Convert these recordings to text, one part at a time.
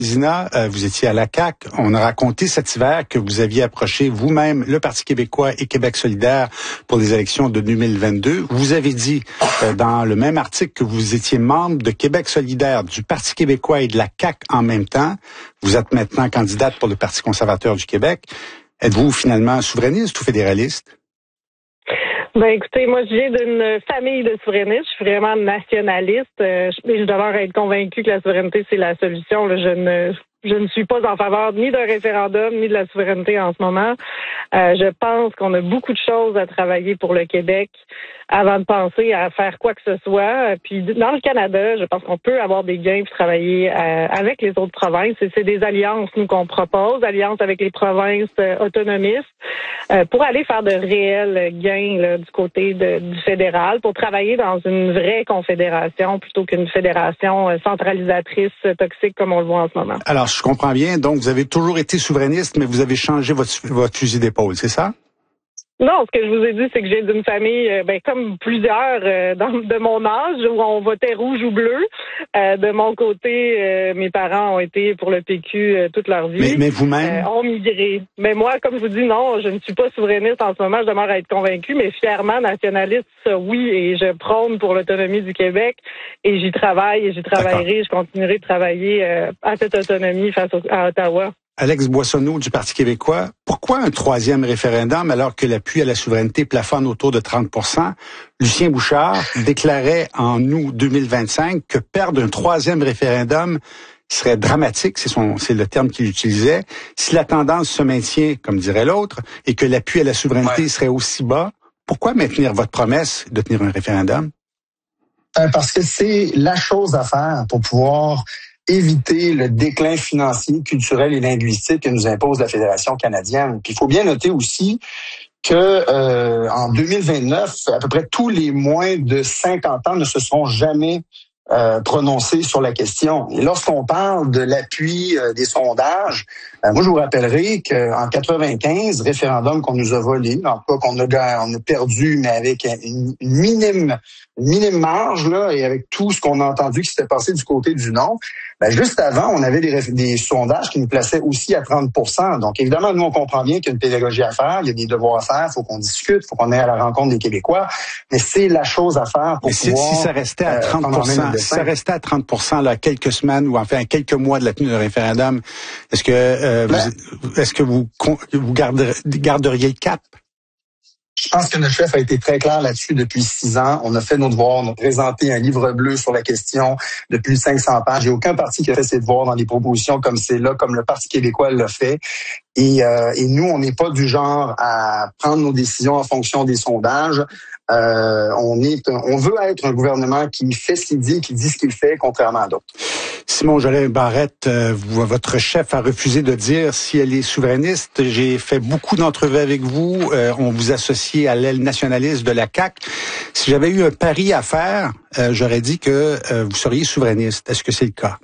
Zina, vous étiez à la CAQ. On a raconté cet hiver que vous aviez approché vous-même le Parti québécois et Québec solidaire pour les élections de 2022. Vous avez dit dans le même article que vous étiez membre de Québec solidaire, du Parti québécois et de la CAQ en même temps. Vous êtes maintenant candidate pour le Parti conservateur du Québec. Êtes-vous finalement souverainiste ou fédéraliste? Ben écoutez, moi je viens d'une famille de souverainistes, je suis vraiment nationaliste, mais je demeure être convaincue que la souveraineté c'est la solution. Là, je ne suis pas en faveur ni d'un référendum ni de la souveraineté en ce moment. Je pense qu'on a beaucoup de choses à travailler pour le Québec avant de penser à faire quoi que ce soit. Puis dans le Canada, je pense qu'on peut avoir des gains puis travailler avec les autres provinces. Et c'est des alliances, nous, qu'on propose, alliances avec les provinces autonomistes, pour aller faire de réels gains là, du côté du fédéral, pour travailler dans une vraie confédération plutôt qu'une fédération centralisatrice toxique comme on le voit en ce moment. Alors, je comprends bien. Donc, vous avez toujours été souverainiste, mais vous avez changé votre fusil d'épaule, c'est ça? Non, ce que je vous ai dit, c'est que j'ai d'une famille, comme plusieurs de mon âge, où on votait rouge ou bleu. De mon côté, mes parents ont été pour le PQ toute leur vie. Mais vous-même? Ont migré. Mais moi, comme je vous dis, non, je ne suis pas souverainiste en ce moment. Je demeure à être convaincue, mais fièrement nationaliste, ça, oui. Et je prône pour l'autonomie du Québec. Et j'y travaille et j'y travaillerai. Je continuerai de travailler à cette autonomie face à Ottawa. Alex Boissonneau du Parti québécois, pourquoi un troisième référendum alors que l'appui à la souveraineté plafonne autour de 30 %? Lucien Bouchard déclarait en août 2025 que perdre un troisième référendum serait dramatique, c'est le terme qu'il utilisait, si la tendance se maintient, comme dirait l'autre, et que l'appui à la souveraineté serait aussi bas. Pourquoi maintenir votre promesse de tenir un référendum? Parce que c'est la chose à faire pour pouvoir éviter le déclin financier, culturel et linguistique que nous impose la Fédération canadienne. Puis il faut bien noter aussi que en 2029, à peu près tous les moins de 50 ans ne se seront jamais prononcés sur la question. Et lorsqu'on parle de l'appui des sondages, moi je vous rappellerai qu'en 95, référendum qu'on nous a volé, en tout cas qu'on a perdu, mais avec une minime marge là, et avec tout ce qu'on a entendu qui s'était passé du côté du non, juste avant, on avait des sondages qui nous plaçaient aussi à 30 %. Donc évidemment, nous on comprend bien qu'il y a une pédagogie à faire, il y a des devoirs à faire, il faut qu'on discute, il faut qu'on aille à la rencontre des Québécois, mais c'est la chose à faire pour pouvoir... Si ça restait à 30 %, si ça restait à 30 % là, quelques semaines ou enfin quelques mois de la tenue du référendum, est-ce que vous garderiez le cap? Je pense que notre chef a été très clair là-dessus depuis 6 ans. On a fait nos devoirs, on a présenté un livre bleu sur la question de plus de 500 pages. Il n'y a aucun parti qui a fait ses devoirs dans des propositions comme celle-là, comme le Parti québécois l'a fait. Et nous, on n'est pas du genre à prendre nos décisions en fonction des sondages. On veut être un gouvernement qui fait ce qu'il dit, qui dit ce qu'il fait, contrairement à d'autres. Simon Jolin Barrette, votre chef a refusé de dire si elle est souverainiste. J'ai fait beaucoup d'entrevues avec vous. On vous associe à l'aile nationaliste de la CAQ. Si j'avais eu un pari à faire, j'aurais dit que vous seriez souverainiste. Est-ce que c'est le cas?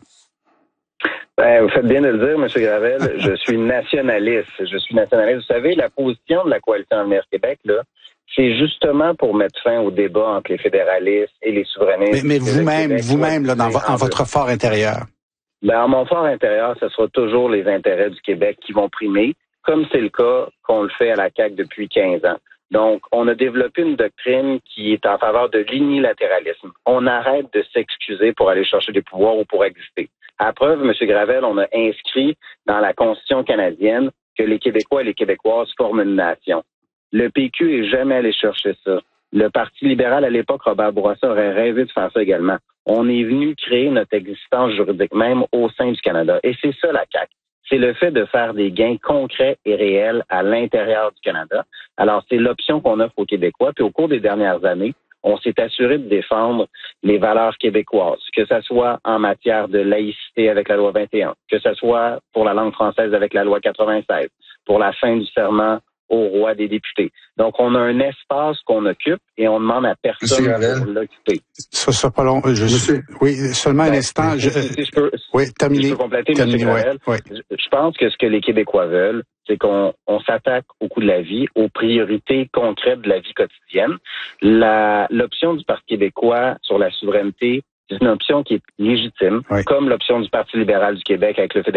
Vous faites bien de le dire, M. Gravel. Je suis nationaliste. Vous savez, la position de la Coalition Avenir Québec, là, c'est justement pour mettre fin au débat entre les fédéralistes et les souverainistes. Mais vous-même, là, dans votre fort intérieur. En mon fort intérieur, ce sera toujours les intérêts du Québec qui vont primer, comme c'est le cas qu'on le fait à la CAQ depuis 15 ans. Donc, on a développé une doctrine qui est en faveur de l'unilatéralisme. On arrête de s'excuser pour aller chercher des pouvoirs ou pour exister. À preuve, M. Gravel, on a inscrit dans la Constitution canadienne que les Québécois et les Québécoises forment une nation. Le PQ est jamais allé chercher ça. Le Parti libéral, à l'époque, Robert Bourassa, aurait rêvé de faire ça également. On est venu créer notre existence juridique même au sein du Canada. Et c'est ça, la CAQ. C'est le fait de faire des gains concrets et réels à l'intérieur du Canada. Alors, c'est l'option qu'on offre aux Québécois. Puis au cours des dernières années, on s'est assuré de défendre les valeurs québécoises, que ce soit en matière de laïcité avec la loi 21, que ce soit pour la langue française avec la loi 96, pour la fin du serment au roi des députés. Donc, on a un espace qu'on occupe et on demande à personne de l'occuper. Ça sera pas long. Oui, seulement un instant. Terminé. Je peux compléter, M. Gravel. Oui. Je pense que ce que les Québécois veulent, c'est qu'on s'attaque au coût de la vie, aux priorités concrètes de la vie quotidienne. L'option du Parti québécois sur la souveraineté C'est une option qui est légitime, comme l'option du Parti libéral du Québec avec le fait